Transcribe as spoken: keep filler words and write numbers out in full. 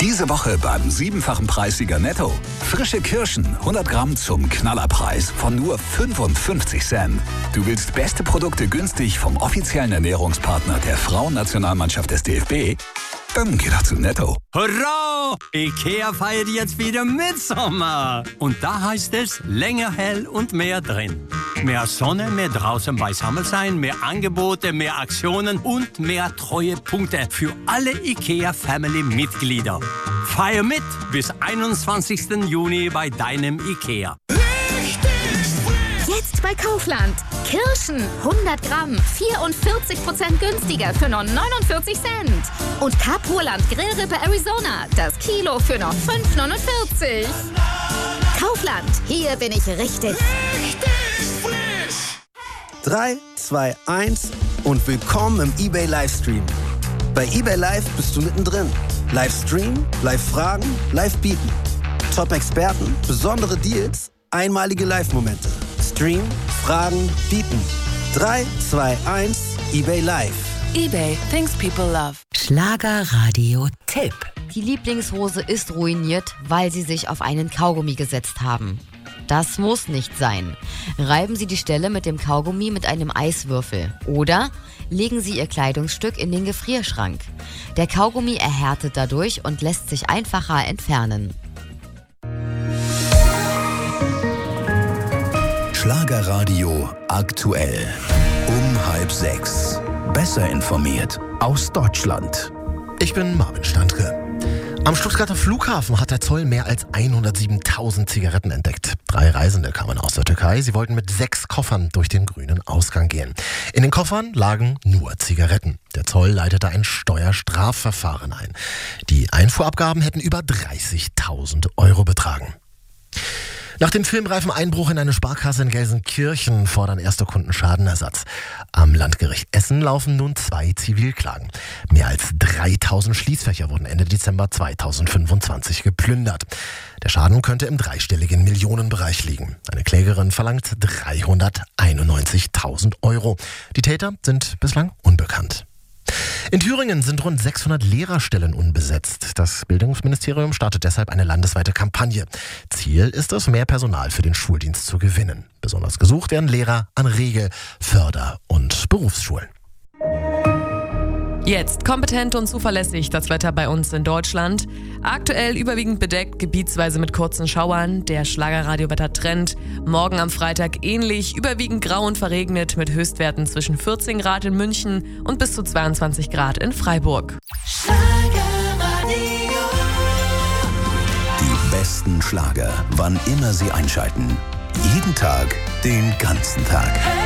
Diese Woche beim siebenfachen Preissieger Netto. Frische Kirschen, hundert Gramm zum Knallerpreis von nur fünfundfünfzig Cent. Du willst beste Produkte günstig vom offiziellen Ernährungspartner der Frauennationalmannschaft des D F B? Dann geh doch zu Netto. Hurra! IKEA feiert jetzt wieder Mitsommer. Und da heißt es, länger hell und mehr drin. Mehr Sonne, mehr draußen beisammen sein, mehr Angebote, mehr Aktionen und mehr Treuepunkte für alle IKEA-Family-Mitglieder. Feier mit bis einundzwanzigsten Juni bei deinem IKEA. Jetzt bei Kaufland. Kirschen hundert Gramm, vierundvierzig Prozent günstiger für nur neunundvierzig Cent. Und Kapurland Grillrippe Arizona, das Kilo für nur fünf neunundvierzig. Kaufland, hier bin ich richtig. drei, zwei, eins und willkommen im eBay Livestream. Bei eBay Live bist du mittendrin. Livestream, Live-Fragen, Live-Bieten. Top-Experten, besondere Deals, einmalige Live-Momente. Stream, Fragen, Bieten. drei, zwei, eins, eBay Live. eBay, things people love. Schlagerradio-Tipp. Die Lieblingshose ist ruiniert, weil Sie sich auf einen Kaugummi gesetzt haben. Das muss nicht sein. Reiben Sie die Stelle mit dem Kaugummi mit einem Eiswürfel. Oder legen Sie Ihr Kleidungsstück in den Gefrierschrank. Der Kaugummi erhärtet dadurch und lässt sich einfacher entfernen. Schlagerradio aktuell. Um halb sechs. Besser informiert aus Deutschland. Ich bin Marvin Standke. Am Stuttgarter Flughafen hat der Zoll mehr als hundertsiebentausend Zigaretten entdeckt. Drei Reisende kamen aus der Türkei. Sie wollten mit sechs Koffern durch den grünen Ausgang gehen. In den Koffern lagen nur Zigaretten. Der Zoll leitete ein Steuerstrafverfahren ein. Die Einfuhrabgaben hätten über dreißigtausend Euro betragen. Nach dem filmreifen Einbruch in eine Sparkasse in Gelsenkirchen fordern erste Kunden Schadenersatz. Am Landgericht Essen laufen nun zwei Zivilklagen. Mehr als dreitausend Schließfächer wurden Ende Dezember zweitausendfünfundzwanzig geplündert. Der Schaden könnte im dreistelligen Millionenbereich liegen. Eine Klägerin verlangt dreihunderteinundneunzigtausend Euro. Die Täter sind bislang unbekannt. In Thüringen sind rund sechshundert Lehrerstellen unbesetzt. Das Bildungsministerium startet deshalb eine landesweite Kampagne. Ziel ist es, mehr Personal für den Schuldienst zu gewinnen. Besonders gesucht werden Lehrer an Regel-, Förder- und Berufsschulen. Jetzt kompetent und zuverlässig das Wetter bei uns in Deutschland. Aktuell überwiegend bedeckt, gebietsweise mit kurzen Schauern. Der Schlagerradio-Wetter-Trend. Morgen am Freitag ähnlich, überwiegend grau und verregnet mit Höchstwerten zwischen vierzehn Grad in München und bis zu zweiundzwanzig Grad in Freiburg. Die besten Schlager, wann immer Sie einschalten. Jeden Tag, den ganzen Tag.